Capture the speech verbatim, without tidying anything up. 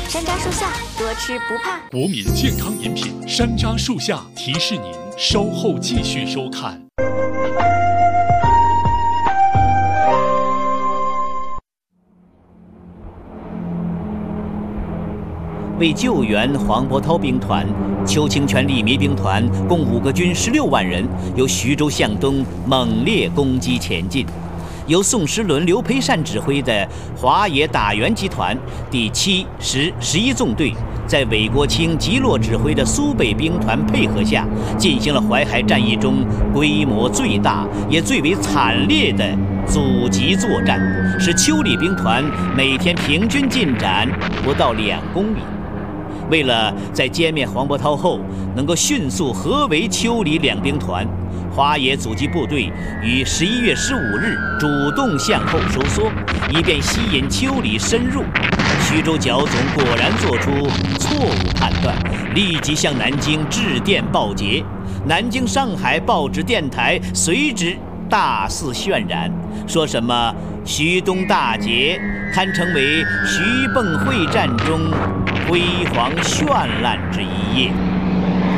山楂树下，多吃不怕。 国民健康饮品山楂树下提示您稍后继续收看。 为救援黄伯韬兵团，邱清泉李弥兵团共五个军十六万人，由徐州向东猛烈攻击前进。由宋时轮、刘培善指挥的华野打援集团第七、十、十一纵队，在韦国清、吉洛指挥的苏北兵团配合下，进行了淮海战役中规模最大也最为惨烈的阻击作战，使邱李兵团每天平均进展不到两公里。为了在歼灭黄伯韬后能够迅速合围邱李两兵团，华野阻击部队于十一月十五日主动向后收缩，以便吸引邱李深入。徐州剿总果然做出错误判断，立即向南京致电报捷。南京、上海报纸、电台随之大肆渲染，说什么徐东大捷，堪称为徐蚌会战中辉煌绚烂之一页。